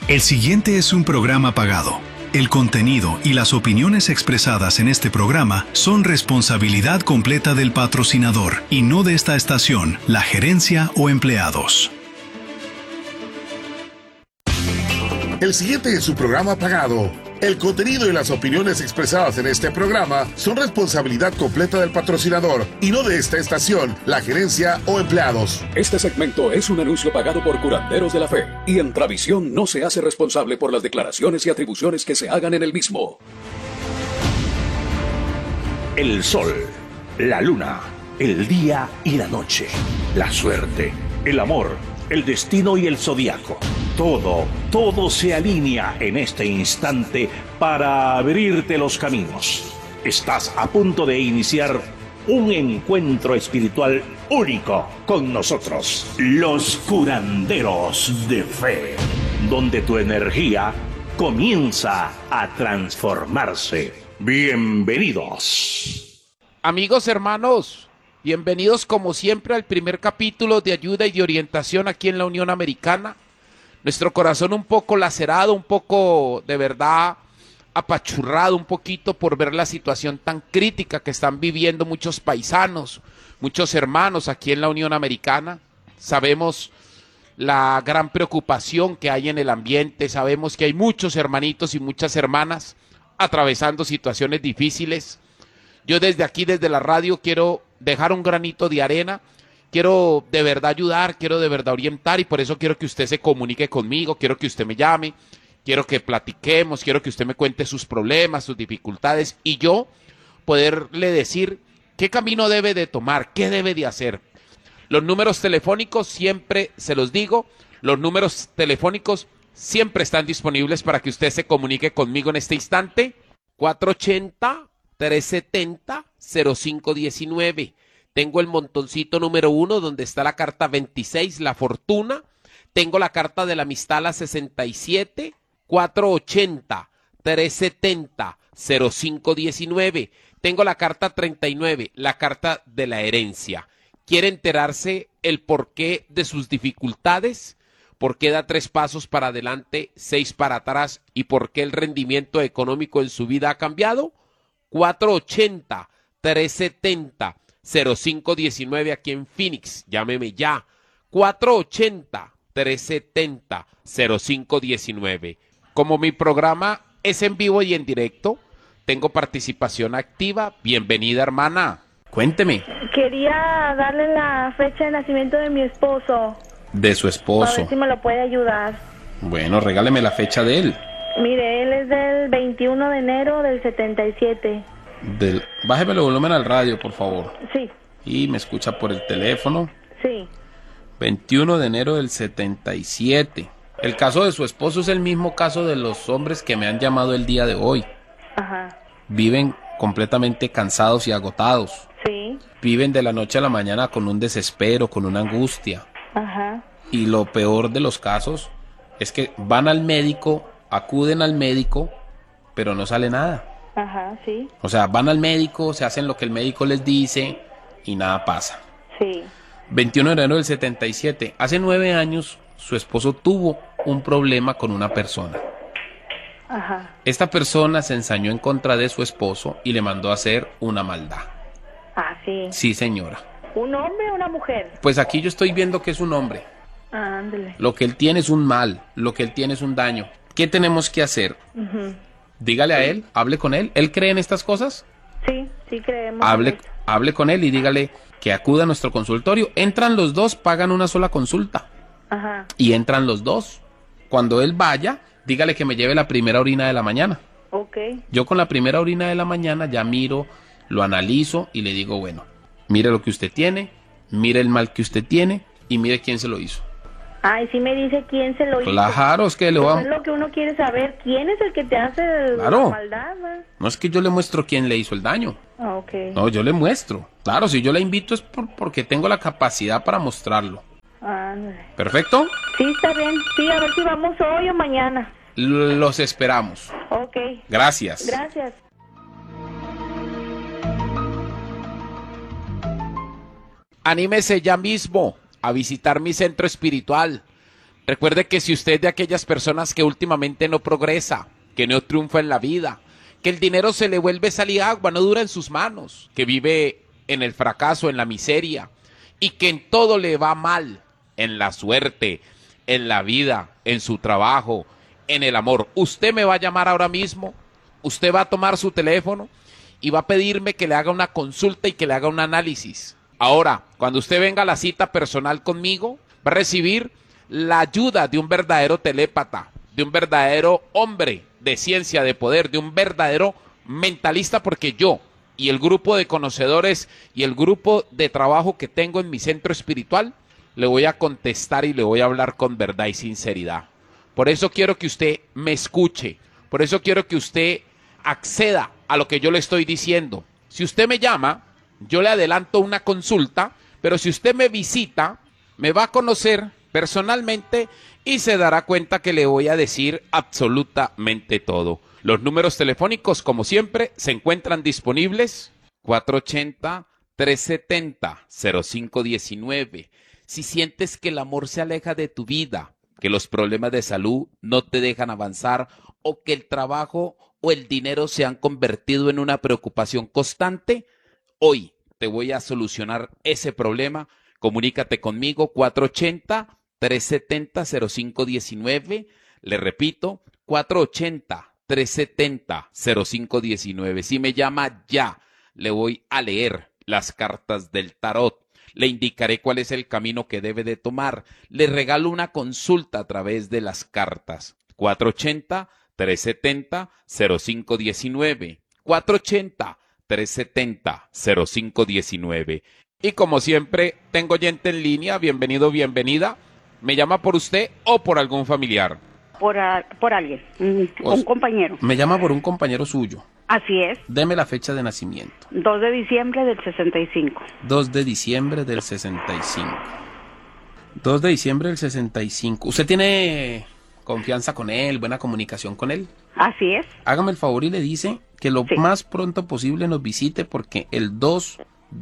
El siguiente es un programa pagado. El contenido y las opiniones expresadas en este programa son responsabilidad completa del patrocinador y no de esta estación, la gerencia o empleados. El siguiente es un programa pagado. El contenido y las opiniones expresadas en este programa son responsabilidad completa del patrocinador y no de esta estación, la gerencia o empleados. Este segmento es un anuncio pagado por Curanderos de la Fe y Entravisión no se hace responsable por las declaraciones y atribuciones que se hagan en el mismo. El sol, la luna, el día y la noche, la suerte, el amor, el destino y el zodiaco. Todo se alinea en este instante para abrirte los caminos. Estás a punto de iniciar un encuentro espiritual único con nosotros, los Curanderos de Fe, donde tu energía comienza a transformarse. Bienvenidos. Amigos, hermanos, bienvenidos como siempre al primer capítulo de ayuda y de orientación aquí en la Unión Americana. Nuestro corazón un poco lacerado, un poco de verdad apachurrado un poquito por ver la situación tan crítica que están viviendo muchos paisanos, muchos hermanos aquí en la Unión Americana. Sabemos la gran preocupación que hay en el ambiente, sabemos que hay muchos hermanitos y muchas hermanas atravesando situaciones difíciles. Yo desde aquí, desde la radio, quiero dejar un granito de arena. Quiero de verdad ayudar, quiero de verdad orientar y por eso quiero que usted se comunique conmigo, quiero que usted me llame, quiero que platiquemos, quiero que usted me cuente sus problemas, sus dificultades y yo poderle decir qué camino debe de tomar, qué debe de hacer. Los números telefónicos siempre se los digo, los números telefónicos siempre están disponibles para que usted se comunique conmigo en este instante. 480-370-0519. Tengo el montoncito número 1 donde está la carta 26, la fortuna. Tengo la carta de la amistad, la 67, 480-370-0519. Tengo la carta 39, la carta de la herencia. ¿Quiere enterarse el porqué de sus dificultades? ¿Por qué da 3 pasos para adelante, 6 para atrás? ¿Y por qué el rendimiento económico en su vida ha cambiado? 480-370-0519 aquí en Phoenix. Llámeme ya. 480-370-0519. Como mi programa es en vivo y en directo, tengo participación activa. Bienvenida, hermana. Cuénteme. Quería darle la fecha de nacimiento de mi esposo. De su esposo. A ver si me lo puede ayudar. Bueno, regáleme la fecha de él. Mire, él es del 21 de enero del 77. Bájeme el volumen al radio, por favor. Sí. Y me escucha por el teléfono. Sí. 21 de enero del 77. El caso de su esposo es el mismo caso de los hombres que me han llamado el día de hoy. Ajá. Viven completamente cansados y agotados. Sí. Viven de la noche a la mañana con un desespero, con una angustia. Ajá. Y lo peor de los casos es que van al médico, acuden al médico, pero no sale nada. Ajá, sí. O sea, van al médico, se hacen lo que el médico les dice y nada pasa. Sí. 21 de enero del 77. Hace 9 años su esposo tuvo un problema con una persona. Ajá. Esta persona se ensañó en contra de su esposo y le mandó a hacer una maldad. Ah, sí. Sí, señora. ¿Un hombre o una mujer? Pues aquí yo estoy viendo que es un hombre. Ah, ándale. Lo que él tiene es un mal, lo que él tiene es un daño. ¿Qué tenemos que hacer? Uh-huh. Dígale a él, hable con él. ¿Él cree en estas cosas? Sí, sí creemos. Hable con él y dígale que acuda a nuestro consultorio. Entran los dos, pagan una sola consulta. Ajá. Y entran los dos. Cuando él vaya, dígale que me lleve la primera orina de la mañana. Ok. Yo con la primera orina de la mañana ya miro, lo analizo y le digo, bueno, mire lo que usted tiene, mire el mal que usted tiene y mire quién se lo hizo. Ay, sí me dice quién se lo hizo. Claro, es que le Eso va... es lo que uno quiere saber. ¿Quién es el que te hace Claro. la maldad? No es que yo le muestro quién le hizo el daño. Ah, ok. No, yo le muestro. Claro, si yo la invito es porque tengo la capacidad para mostrarlo. Ándale. ¿Perfecto? Sí, está bien. Sí, a ver si vamos hoy o mañana. Los esperamos. Ok. Gracias. Gracias. Anímese ya mismo a visitar mi centro espiritual. Recuerde que si usted es de aquellas personas que últimamente no progresa, que no triunfa en la vida, que el dinero se le vuelve sal y agua, no dura en sus manos, que vive en el fracaso, en la miseria, y que en todo le va mal, en la suerte, en la vida, en su trabajo, en el amor. Usted me va a llamar ahora mismo, usted va a tomar su teléfono y va a pedirme que le haga una consulta y que le haga un análisis. Ahora, cuando usted venga a la cita personal conmigo, va a recibir la ayuda de un verdadero telépata, de un verdadero hombre de ciencia, de poder, de un verdadero mentalista, porque yo y el grupo de conocedores y el grupo de trabajo que tengo en mi centro espiritual, le voy a contestar y le voy a hablar con verdad y sinceridad. Por eso quiero que usted me escuche, por eso quiero que usted acceda a lo que yo le estoy diciendo. Si usted me llama, yo le adelanto una consulta, pero si usted me visita, me va a conocer personalmente y se dará cuenta que le voy a decir absolutamente todo. Los números telefónicos, como siempre, se encuentran disponibles 480-370-0519. Si sientes que el amor se aleja de tu vida, que los problemas de salud no te dejan avanzar o que el trabajo o el dinero se han convertido en una preocupación constante, hoy te voy a solucionar ese problema. Comunícate conmigo 480-370-0519. Le repito, 480-370-0519. Si me llama ya, le voy a leer las cartas del tarot. Le indicaré cuál es el camino que debe de tomar. Le regalo una consulta a través de las cartas. 480-370-0519. 480-370-0519. Y como siempre, tengo oyente en línea. Bienvenido, bienvenida. ¿Me llama por usted o por algún familiar? Por alguien, un compañero. Me llama por un compañero suyo. Así es. Deme la fecha de nacimiento. 2 de diciembre del 65. 2 de diciembre del 65. 2 de diciembre del 65. ¿Usted tiene confianza con él, buena comunicación con él? Así es. Hágame el favor y le dice que lo más pronto posible nos visite, porque el 2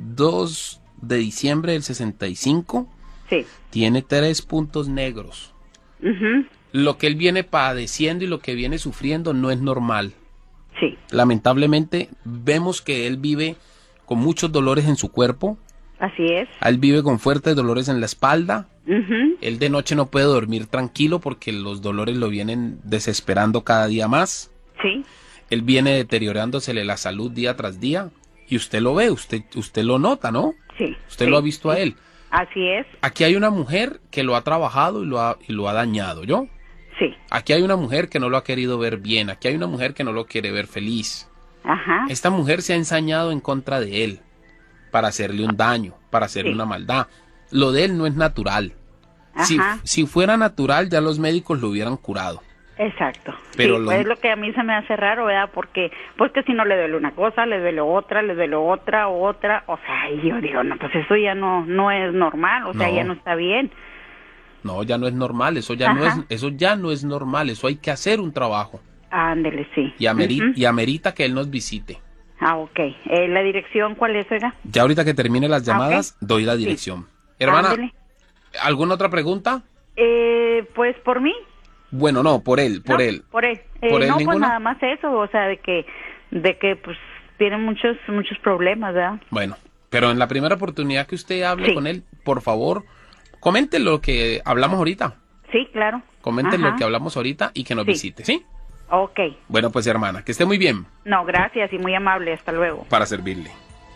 de diciembre del 65 tiene 3 puntos negros. Lo que él viene padeciendo y lo que viene sufriendo no es normal. Sí. Lamentablemente vemos que él vive con muchos dolores en su cuerpo. Así es. Él vive con fuertes dolores en la espalda. Él de noche no puede dormir tranquilo porque los dolores lo vienen desesperando cada día más. Sí. Él viene deteriorándosele la salud día tras día. Y usted lo ve, usted lo nota, ¿no? Sí. Usted lo ha visto a él. Así es. Aquí hay una mujer que lo ha trabajado y lo ha dañado, ¿yo? Sí. Aquí hay una mujer que no lo ha querido ver bien. Aquí hay una mujer que no lo quiere ver feliz. Ajá. Esta mujer se ha ensañado en contra de él para hacerle un daño, para hacerle una maldad. Lo de él no es natural. Si fuera natural, ya los médicos lo hubieran curado. Exacto. Pero sí, pues es lo que a mí se me hace raro, ¿verdad? Porque, pues que si no le duele una cosa, le duele otra, o sea, y yo digo, no, pues eso ya no es normal, o sea, ya no está bien. No, ya no es normal, eso ya no es normal, eso hay que hacer un trabajo. Ándele, sí. Y amerita que él nos visite. Ah, ok. ¿La dirección cuál es, oiga? Ya ahorita que termine las llamadas, doy la dirección. Hermana, Ándele. ¿Alguna otra pregunta? Pues por mí. Bueno, no, por él. ¿Por él? ¿Por él No, ninguna? pues nada más eso, o sea, de que pues tiene muchos problemas, ¿verdad? Bueno, pero en la primera oportunidad que usted hable con él, por favor, comente lo que hablamos ahorita. Sí, claro. Comente lo que hablamos ahorita y que nos visite, ¿sí? Ok. Bueno, pues hermana, que esté muy bien. No, gracias y muy amable, hasta luego. Para servirle.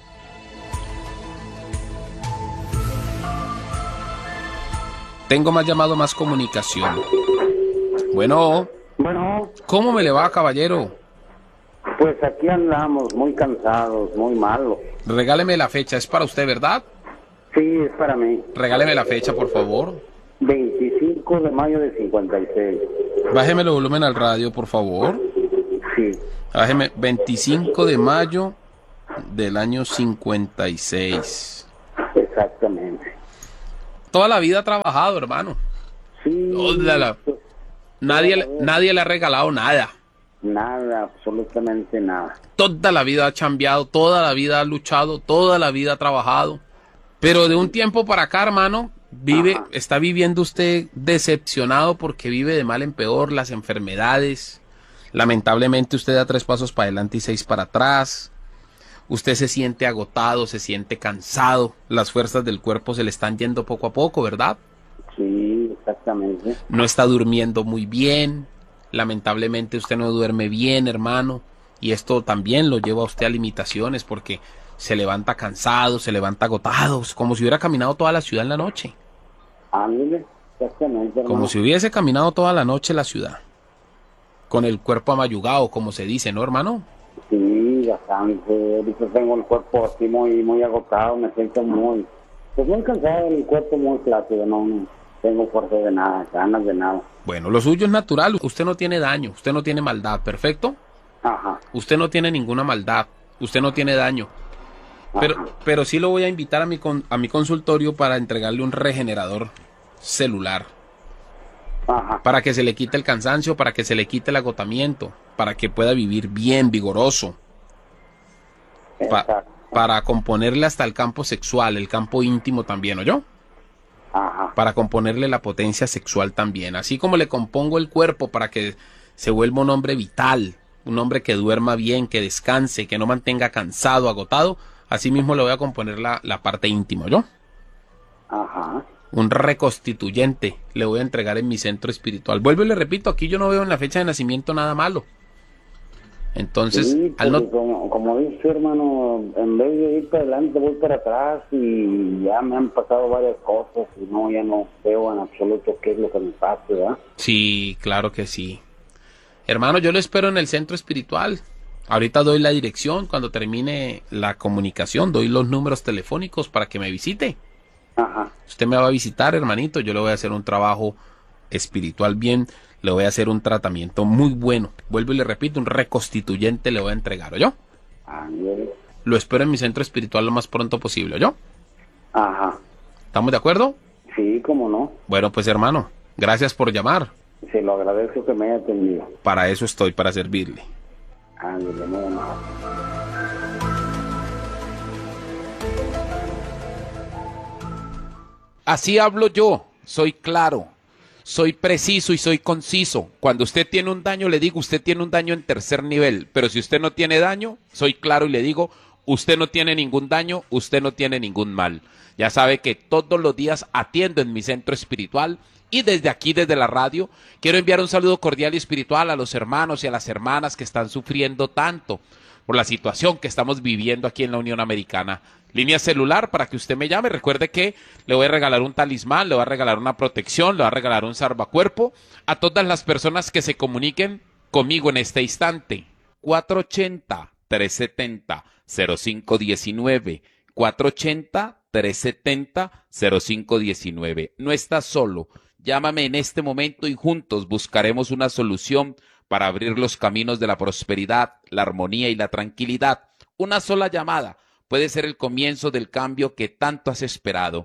Tengo más llamado, más comunicación. Bueno. ¿Cómo me le va, caballero? Pues aquí andamos, muy cansados, muy malos. Regáleme la fecha, es para usted, ¿verdad? Sí, es para mí. Regáleme la fecha, por favor. 25 de mayo de 56. Bájeme el volumen al radio, por favor. Sí. Bájeme 25 de mayo del año 56. Exactamente. Toda la vida ha trabajado, hermano. Sí. Nadie le ha regalado nada. Nada, absolutamente nada. Toda la vida ha chambeado, toda la vida ha luchado, toda la vida ha trabajado. Pero de un tiempo para acá, hermano, Está viviendo usted decepcionado porque vive de mal en peor, las enfermedades. Lamentablemente usted da 3 pasos para adelante y 6 para atrás. Usted se siente agotado, se siente cansado. Las fuerzas del cuerpo se le están yendo poco a poco, ¿verdad? Sí, exactamente. No está durmiendo muy bien. Lamentablemente usted no duerme bien, hermano. Y esto también lo lleva a usted a limitaciones porque se levanta cansado, se levanta agotado, como si hubiera caminado toda la ciudad en la noche. Ándale, exactamente, hermano. Como si hubiese caminado toda la noche la ciudad. Con el cuerpo amayugado, como se dice, ¿no, hermano? Sí, bastante. Ahorita tengo el cuerpo así muy agotado, me siento muy cansado, el cuerpo muy flácido, no tengo fuerza de nada, ganas de nada. Bueno, lo suyo es natural, usted no tiene daño, usted no tiene maldad, ¿perfecto? Ajá. Usted no tiene ninguna maldad, usted no tiene daño. Pero sí lo voy a invitar a mi consultorio para entregarle un regenerador celular. Ajá. Para que se le quite el cansancio, para que se le quite el agotamiento, para que pueda vivir bien, vigoroso. Para componerle hasta el campo sexual, el campo íntimo también, ¿oyó? Ajá. Para componerle la potencia sexual también. Así como le compongo el cuerpo para que se vuelva un hombre vital, un hombre que duerma bien, que descanse, que no mantenga cansado, agotado, así mismo le voy a componer la parte íntima, ¿oyó? Ajá. Un reconstituyente le voy a entregar en mi centro espiritual. Vuelvo y le repito, aquí yo no veo en la fecha de nacimiento nada malo. Entonces, sí, como dice hermano, en vez de ir para adelante voy para atrás y ya me han pasado varias cosas y ya no veo en absoluto qué es lo que me pasa, ¿verdad? Sí, claro que sí. Hermano, yo lo espero en el centro espiritual. Ahorita doy la dirección, cuando termine la comunicación, doy los números telefónicos para que me visite. Ajá. Usted me va a visitar, hermanito, yo le voy a hacer un trabajo espiritual bien, le voy a hacer un tratamiento muy bueno. Vuelvo y le repito, un reconstituyente le voy a entregar, ¿oyó? Lo espero en mi centro espiritual lo más pronto posible, ¿oyó? Ajá. ¿Estamos de acuerdo? Sí, cómo no. Bueno, pues hermano, gracias por llamar. Se lo agradezco que me haya atendido. Para eso estoy, para servirle. Ándale, muy amable. Así hablo yo, soy claro, soy preciso y soy conciso. Cuando usted tiene un daño, le digo, usted tiene un daño en tercer nivel. Pero si usted no tiene daño, soy claro y le digo, usted no tiene ningún daño, usted no tiene ningún mal. Ya sabe que todos los días atiendo en mi centro espiritual y desde aquí, desde la radio, quiero enviar un saludo cordial y espiritual a los hermanos y a las hermanas que están sufriendo tanto por la situación que estamos viviendo aquí en la Unión Americana. Línea celular para que usted me llame. Recuerde que le voy a regalar un talismán, le voy a regalar una protección, le voy a regalar un salvacuerpo a todas las personas que se comuniquen conmigo en este instante. 480-370-0519. 480-370-0519. No estás solo. Llámame en este momento y juntos buscaremos una solución para abrir los caminos de la prosperidad, la armonía y la tranquilidad. Una sola llamada puede ser el comienzo del cambio que tanto has esperado.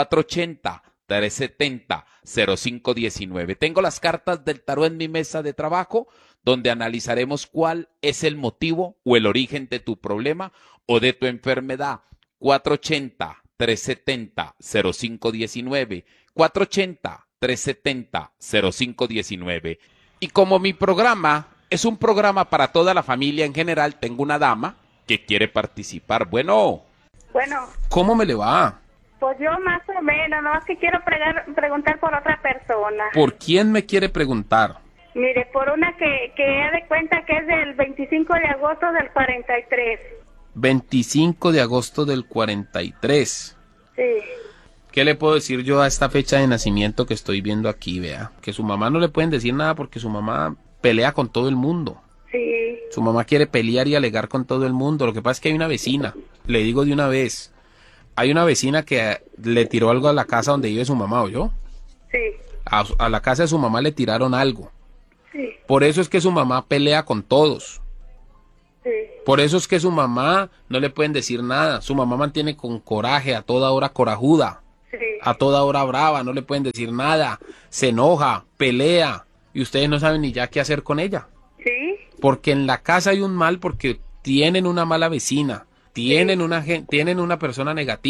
480-370-0519. Tengo las cartas del tarot en mi mesa de trabajo, donde analizaremos cuál es el motivo o el origen de tu problema o de tu enfermedad. 480-370-0519. 480-370-0519. Y como mi programa es un programa para toda la familia en general, tengo una dama que quiere participar. Bueno, ¿cómo me le va? Pues yo más o menos, no es que quiero preguntar por otra persona. ¿Por quién me quiere preguntar? Mire, por una que he de cuenta que es del 25 de agosto del 43. 25 de agosto del 43. Sí. ¿Qué le puedo decir yo a esta fecha de nacimiento que estoy viendo aquí? Vea, que su mamá no le pueden decir nada porque su mamá pelea con todo el mundo. Sí. Su mamá quiere pelear y alegar con todo el mundo. Lo que pasa es que hay una vecina, le digo de una vez, hay una vecina que le tiró algo a la casa donde vive su mamá, ¿oyó? Sí. A la casa de su mamá le tiraron algo. Sí. Por eso es que su mamá pelea con todos. Sí. Por eso es que su mamá no le pueden decir nada. Su mamá mantiene con coraje, a toda hora corajuda, Sí. a toda hora brava, no le pueden decir nada. Se enoja, pelea y ustedes no saben ni ya qué hacer con ella. Sí. Porque en la casa hay un mal porque tienen una mala vecina, tienen una persona negativa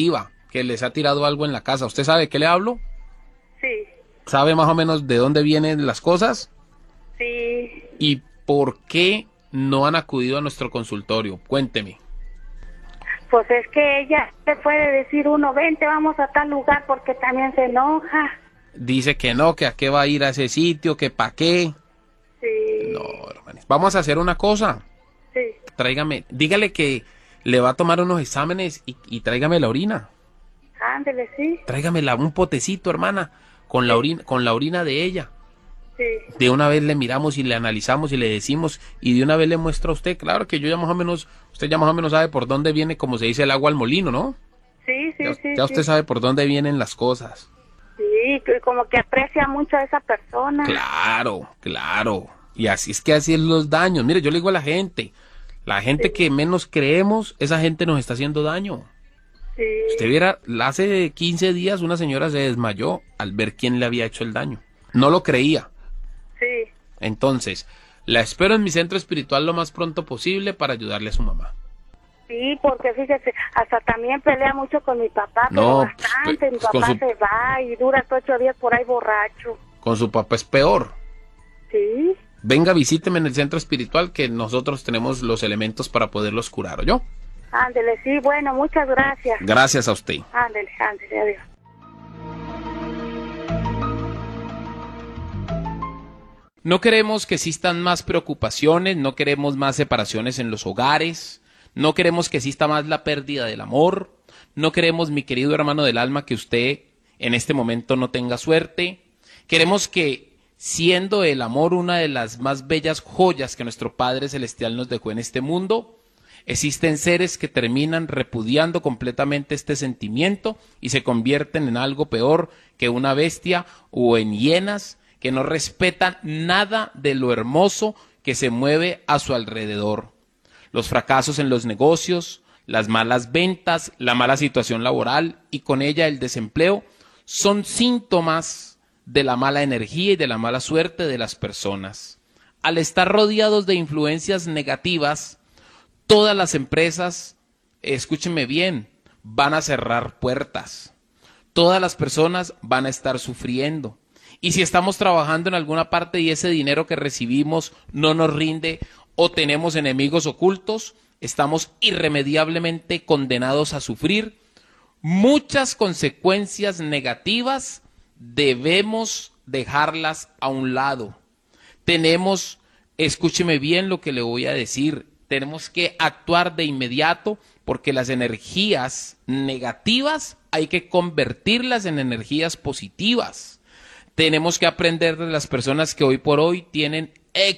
que les ha tirado algo en la casa. ¿Usted sabe de qué le hablo? Sí, ¿Sabe más o menos de dónde vienen las cosas? sí. ¿Y por qué no han acudido a nuestro consultorio? Cuénteme. Pues es que ella te puede decir uno, vente, vamos a tal lugar, porque también se enoja. Dice que no, que a qué va a ir a ese sitio, que para qué. Sí. No, hermanos. Vamos a hacer una cosa. Sí. Tráigame, dígale que le va a tomar unos exámenes y tráigame la orina. Ándele, sí. Tráigamela, un potecito, hermana, con la orina de ella. Sí. De una vez le miramos y le analizamos y le decimos y de una vez le muestro a usted. Claro que yo ya más o menos, usted ya más o menos sabe por dónde viene, como se dice, el agua al molino, ¿no? Sí, sí, sí. Ya usted sabe por dónde vienen las cosas. Sí, que como que aprecia mucho a esa persona. Claro, claro. Y así es los daños. Mire, yo le digo a la gente que menos creemos, esa gente nos está haciendo daño. Sí. Usted viera, hace 15 días una señora se desmayó al ver quién le había hecho el daño. No lo creía. Sí. Entonces, la espero en mi centro espiritual lo más pronto posible para ayudarle a su mamá. Sí, porque fíjese, hasta también pelea mucho con mi papá, pero No, bastante. Mi con papá su- se va y dura hasta 8 días por ahí borracho. Con su papá es peor. Sí. Venga, visíteme en el centro espiritual que nosotros tenemos los elementos para poderlos curar, ¿oyó? Ándele, sí, bueno, muchas gracias. Gracias a usted. Ándele, adiós. No queremos que existan más preocupaciones, no queremos más separaciones en los hogares, no queremos que exista más la pérdida del amor, no queremos, mi querido hermano del alma, que usted en este momento no tenga suerte. Queremos que, siendo el amor una de las más bellas joyas que nuestro Padre Celestial nos dejó en este mundo, existen seres que terminan repudiando completamente este sentimiento y se convierten en algo peor que una bestia o en hienas que no respetan nada de lo hermoso que se mueve a su alrededor. Los fracasos en los negocios, las malas ventas, la mala situación laboral y con ella el desempleo son síntomas de la mala energía y de la mala suerte de las personas. Al estar rodeados de influencias negativas, todas las empresas, escúchenme bien, van a cerrar puertas. Todas las personas van a estar sufriendo. Y si estamos trabajando en alguna parte y ese dinero que recibimos no nos rinde o tenemos enemigos ocultos, estamos irremediablemente condenados a sufrir muchas consecuencias negativas. Debemos dejarlas a un lado. Tenemos, escúcheme bien lo que le voy a decir, tenemos que actuar de inmediato porque las energías negativas hay que convertirlas en energías positivas. Tenemos que aprender de las personas que hoy por hoy tienen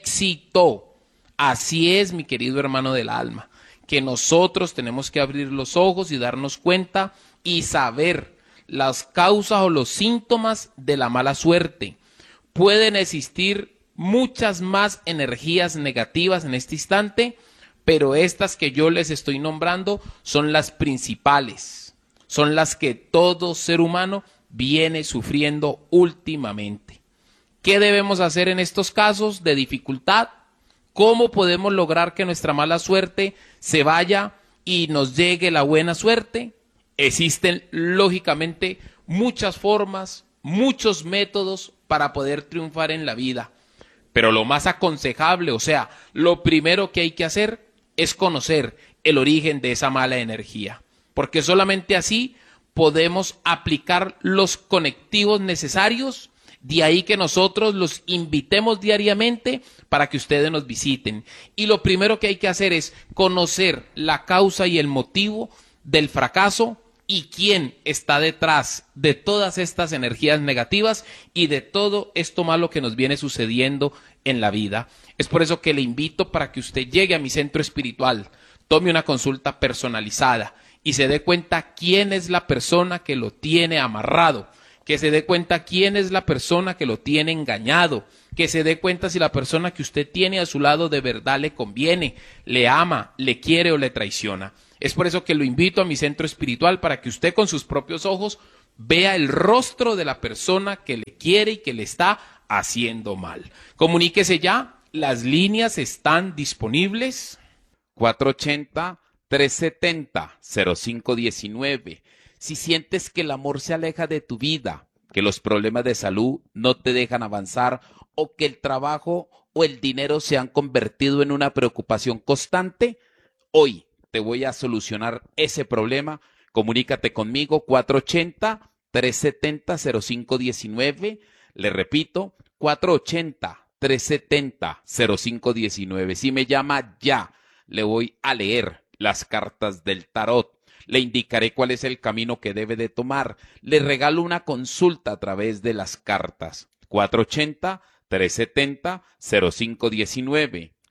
éxito. Así es, mi querido hermano del alma, que nosotros tenemos que abrir los ojos y darnos cuenta y saber las causas o los síntomas de la mala suerte. Pueden existir muchas más energías negativas en este instante, pero estas que yo les estoy nombrando son las principales, son las que todo ser humano viene sufriendo últimamente. ¿Qué debemos hacer en estos casos de dificultad? ¿Cómo podemos lograr que nuestra mala suerte se vaya y nos llegue la buena suerte? Existen, lógicamente, muchas formas, muchos métodos para poder triunfar en la vida. Pero lo más aconsejable, o sea, lo primero que hay que hacer es conocer el origen de esa mala energía. Porque solamente así podemos aplicar los conectivos necesarios, de ahí que nosotros los invitemos diariamente para que ustedes nos visiten. Y lo primero que hay que hacer es conocer la causa y el motivo del fracaso y quién está detrás de todas estas energías negativas y de todo esto malo que nos viene sucediendo en la vida. Es por eso que le invito para que usted llegue a mi centro espiritual, tome una consulta personalizada y se dé cuenta quién es la persona que lo tiene amarrado, que se dé cuenta quién es la persona que lo tiene engañado, que se dé cuenta si la persona que usted tiene a su lado de verdad le conviene, le ama, le quiere o le traiciona. Es por eso que lo invito a mi centro espiritual para que usted con sus propios ojos vea el rostro de la persona que le quiere y que le está haciendo mal. Comuníquese ya, las líneas están disponibles. 480-370-0519. si sientes que el amor se aleja de tu vida, que los problemas de salud no te dejan avanzar o que el trabajo o el dinero se han convertido en una preocupación constante, hoy te voy a solucionar ese problema. Comunícate conmigo 480-370-0519. Le repito, 480-370-0519. Si me llama ya, le voy a leer las cartas del tarot. Le indicaré cuál es el camino que debe de tomar. Le regalo una consulta a través de las cartas. 480-370-0519.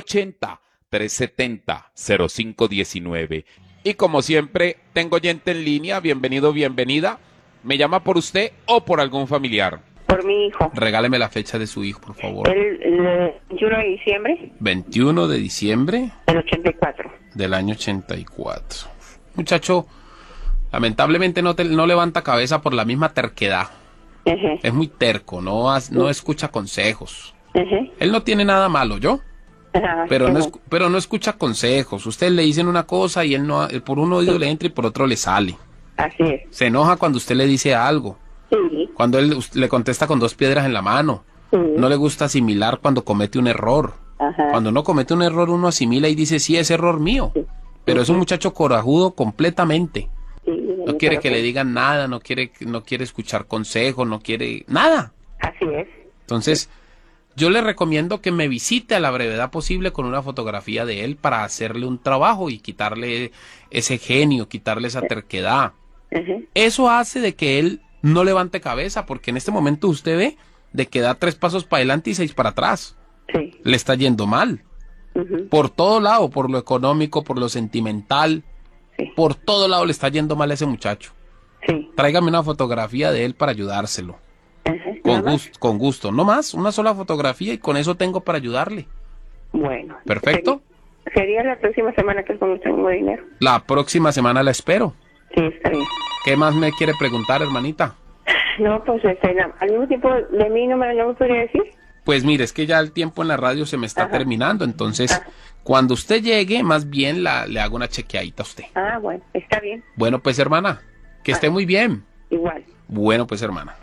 480-370-0519. Y como siempre, tengo oyente en línea. Bienvenido, bienvenida. ¿Me llama por usted o por algún familiar? Por mi hijo. Regáleme la fecha de su hijo, por favor. El 21 de diciembre. 21 de diciembre. Del 84. Del año 84. Muchacho, lamentablemente no levanta cabeza por la misma terquedad. Uh-huh. Es muy terco, no escucha consejos. Uh-huh. Él no tiene nada malo, ¿yo? Uh-huh. Pero no escucha consejos. Usted le dicen una cosa y él no, por un oído le entra y por otro le sale. Así es. Se enoja cuando usted le dice algo. Sí. Cuando él le contesta con 2 piedras en la mano. Sí. No le gusta asimilar cuando comete un error. Ajá. Cuando no comete un error, uno asimila y dice, sí, es error mío. Sí. Pero es un muchacho corajudo completamente. Sí, No quiere que le digan nada, no quiere escuchar consejos, no quiere nada. Así es. Entonces, yo le recomiendo que me visite a la brevedad posible con una fotografía de él para hacerle un trabajo y quitarle ese genio, quitarle esa terquedad. Uh-huh. Eso hace de que él no levante cabeza, porque en este momento usted ve de que da 3 pasos para adelante y 6 para atrás. Sí. Le está yendo mal. Uh-huh. Por todo lado, por lo económico, por lo sentimental, Sí. por todo lado le está yendo mal a ese muchacho. Sí. Tráigame una fotografía de él para ayudárselo. Uh-huh. Con ¿Nada más? gusto, con gusto. No más, una sola fotografía y con eso tengo para ayudarle. Bueno. ¿Perfecto? Sería la próxima semana que es cuando tengo dinero. La próxima semana la espero. Sí, está bien. ¿Qué más me quiere preguntar, hermanita? No, pues al mismo tiempo de mi número no me podría decir. Pues mire, es que ya el tiempo en la radio se me está terminando, entonces cuando usted llegue, más bien le hago una chequeadita a usted. Ah, bueno, está bien. Bueno, pues hermana, que esté muy bien. Igual. Bueno, pues hermana.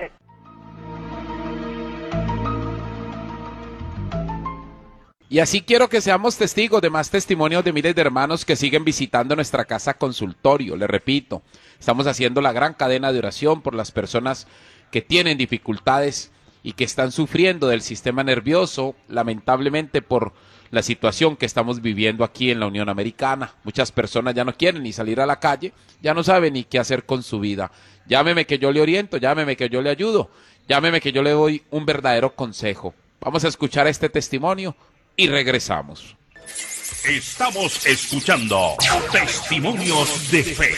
Y así quiero que seamos testigos de más testimonios de miles de hermanos que siguen visitando nuestra casa consultorio. Le repito, estamos haciendo la gran cadena de oración por las personas que tienen dificultades y que están sufriendo del sistema nervioso, lamentablemente por la situación que estamos viviendo aquí en la Unión Americana. Muchas personas ya no quieren ni salir a la calle, ya no saben ni qué hacer con su vida. Llámeme que yo le oriento, llámeme que yo le ayudo, llámeme que yo le doy un verdadero consejo. Vamos a escuchar este testimonio y regresamos. Estamos escuchando Testimonios de Fe.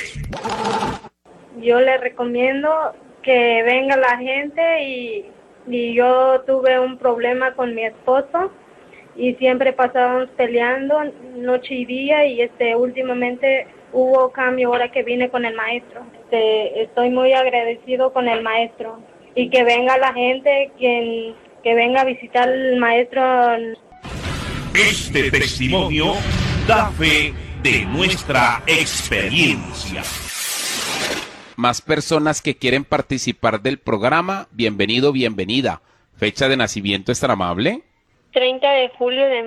Yo le recomiendo que venga la gente y yo tuve un problema con mi esposo y siempre pasábamos peleando noche y día y últimamente hubo cambio ahora que vine con el maestro. Estoy muy agradecido con el maestro y que venga la gente, que venga a visitar al maestro. Este testimonio da fe de nuestra experiencia. Más personas que quieren participar del programa, bienvenido, bienvenida. ¿Fecha de nacimiento es tan amable? 30 de julio de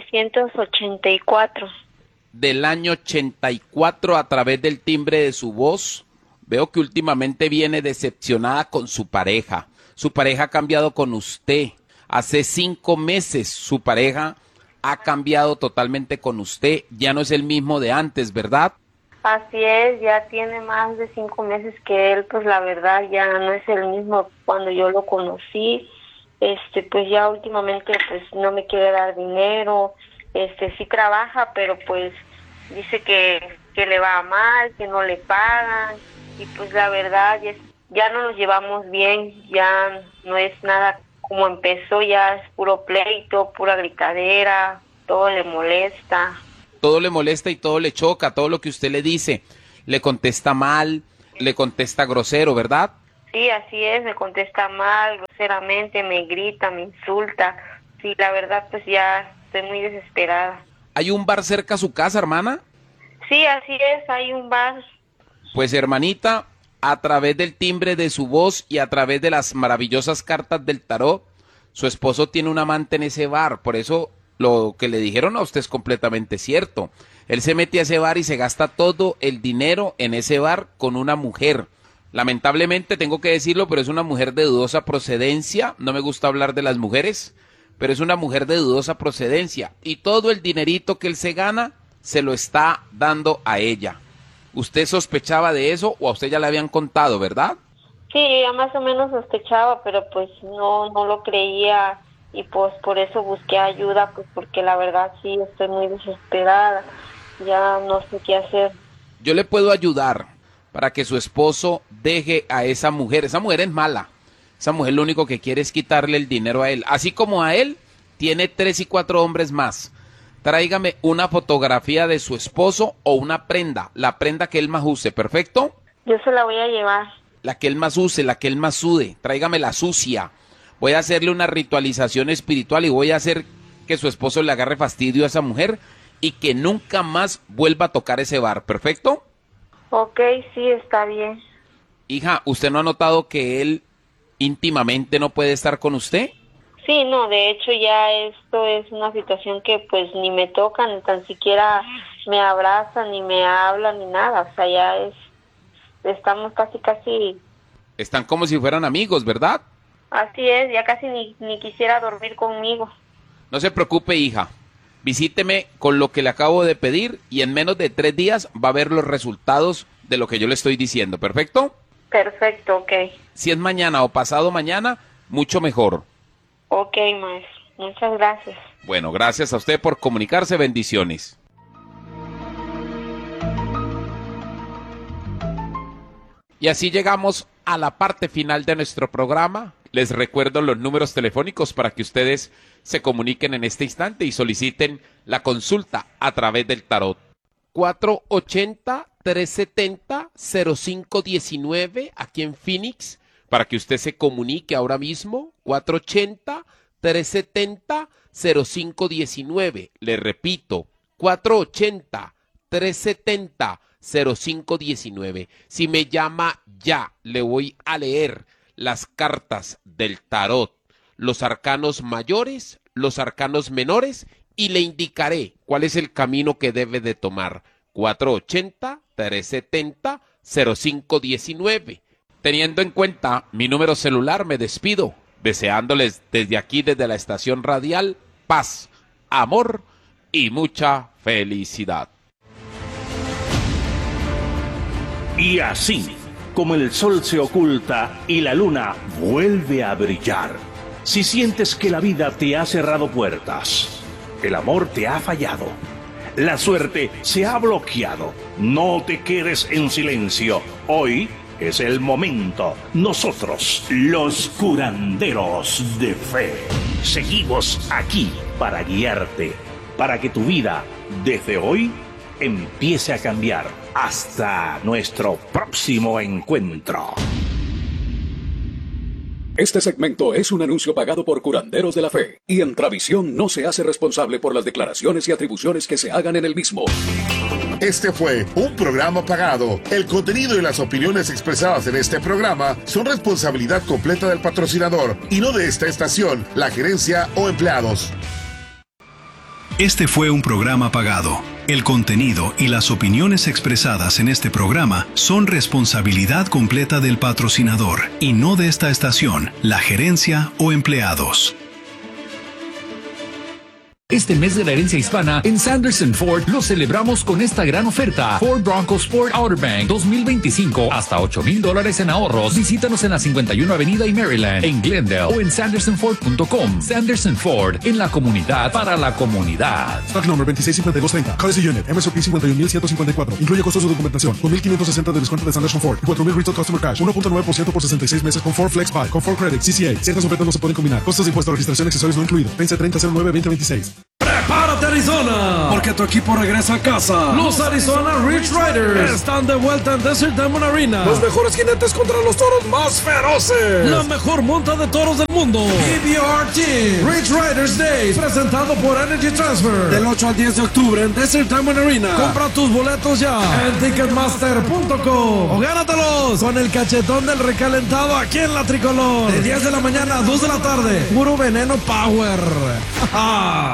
1984. Del año 84, a través del timbre de su voz, veo que últimamente viene decepcionada con su pareja. Su pareja ha cambiado con usted. Hace 5 meses su pareja ha cambiado totalmente con usted. Ya no es el mismo de antes, ¿verdad? Así es, ya tiene más de 5 meses que él, pues la verdad ya no es el mismo cuando yo lo conocí. Pues ya últimamente pues no me quiere dar dinero, sí trabaja, pero pues dice que le va mal, que no le pagan, y pues la verdad ya no nos llevamos bien, ya no es nada como empezó, ya es puro pleito, pura gritadera, todo le molesta. Todo le molesta y todo le choca, todo lo que usted le dice, le contesta mal, le contesta grosero, ¿verdad? Sí, así es, me contesta mal, groseramente, me grita, me insulta. Sí, la verdad, pues ya estoy muy desesperada. ¿Hay un bar cerca a su casa, hermana? Sí, así es, hay un bar. Pues, hermanita, a través del timbre de su voz y a través de las maravillosas cartas del tarot, su esposo tiene un amante en ese bar. Por eso lo que le dijeron a usted es completamente cierto. Él se mete a ese bar y se gasta todo el dinero en ese bar con una mujer. Lamentablemente tengo que decirlo, pero es una mujer de dudosa procedencia. No me gusta hablar de las mujeres, pero es una mujer de dudosa procedencia. Y todo el dinerito que él se gana se lo está dando a ella. ¿Usted sospechaba de eso o a usted ya le habían contado, verdad? Sí, yo ya más o menos sospechaba, pero pues no lo creía y pues por eso busqué ayuda, pues porque la verdad sí estoy muy desesperada, ya no sé qué hacer. Yo le puedo ayudar para que su esposo deje a esa mujer. Esa mujer es mala. Esa mujer lo único que quiere es quitarle el dinero a él. Así como a él, tiene 3 y 4 hombres más. Tráigame una fotografía de su esposo o una prenda, la prenda que él más use, ¿perfecto? Yo se la voy a llevar. La que él más use, la que él más sude. Tráigame la sucia. Voy a hacerle una ritualización espiritual y voy a hacer que su esposo le agarre fastidio a esa mujer y que nunca más vuelva a tocar ese bar, ¿perfecto? Ok, sí, está bien. Hija, ¿usted no ha notado que él íntimamente no puede estar con usted? Sí, no, de hecho ya esto es una situación que pues ni me toca, ni tan siquiera me abrazan, ni me hablan, ni nada, o sea, ya estamos casi. Están como si fueran amigos, ¿verdad? Así es, ya casi ni quisiera dormir conmigo. No se preocupe, hija, visíteme con lo que le acabo de pedir y en menos de 3 días va a ver los resultados de lo que yo le estoy diciendo, ¿perfecto? Perfecto, ok. Si es mañana o pasado mañana, mucho mejor. Ok, maestro. Muchas gracias. Bueno, gracias a usted por comunicarse. Bendiciones. Y así llegamos a la parte final de nuestro programa. Les recuerdo los números telefónicos para que ustedes se comuniquen en este instante y soliciten la consulta a través del tarot. 480-370-0519 aquí en Phoenix, para que usted se comunique ahora mismo. 480-370-0519. Le repito, 480-370-0519. Si me llama ya, le voy a leer las cartas del tarot, los arcanos mayores, los arcanos menores, y le indicaré cuál es el camino que debe de tomar. 480-370-0519. Teniendo en cuenta mi número celular, me despido, deseándoles desde aquí, desde la estación radial, paz, amor y mucha felicidad. Y así, como el sol se oculta y la luna vuelve a brillar, si sientes que la vida te ha cerrado puertas, el amor te ha fallado, la suerte se ha bloqueado, no te quedes en silencio. Hoy es el momento. Nosotros, los curanderos de fe, seguimos aquí para guiarte, para que tu vida, desde hoy, empiece a cambiar. Hasta nuestro próximo encuentro. Este segmento es un anuncio pagado por Curanderos de la Fe, y Entravisión no se hace responsable por las declaraciones y atribuciones que se hagan en el mismo. Este fue un programa pagado. El contenido y las opiniones expresadas en este programa son responsabilidad completa del patrocinador y no de esta estación, la gerencia o empleados. Este fue un programa pagado. El contenido y las opiniones expresadas en este programa son responsabilidad completa del patrocinador y no de esta estación, la gerencia o empleados. Este mes de la herencia hispana, en Sanderson Ford lo celebramos con esta gran oferta. Ford Bronco Sport Outer Bank 2025, hasta $8,000 en ahorros. Visítanos en la 51 Avenida y Maryland, en Glendale o en sandersonford.com. Sanderson Ford, en la comunidad, para la comunidad. Stock number 265230. Cars Unit, MSRP 51,154. Incluye costos de documentación. 2,560 de descuento de Sanderson Ford. 4,000 retail customer cash. 1.9% por 66 meses con Ford Flex Buy. Con Ford Credit, CCA. Ciertas ofertas no se pueden combinar. Costos de impuesto, registración, accesorios no incluido. Vence 30/09/2026. ¡Prepárate! Llévate a Arizona, porque tu equipo regresa a casa. Los Arizona Rich Riders están de vuelta en Desert Diamond Arena. Los mejores jinetes contra los toros más feroces. La mejor monta de toros del mundo. PBR Team Rich Riders Days, presentado por Energy Transfer. Del 8 al 10 de octubre en Desert Diamond Arena. Compra tus boletos ya en Ticketmaster.com o gánatelos con el cachetón del recalentado aquí en la Tricolor. De 10 de la mañana a 2 de la tarde. Puro veneno power.